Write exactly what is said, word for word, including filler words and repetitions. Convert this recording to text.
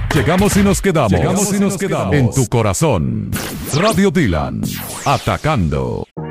Llegamos y nos quedamos. Llegamos y nos quedamos en tu corazón. Radio Dylan, atacando.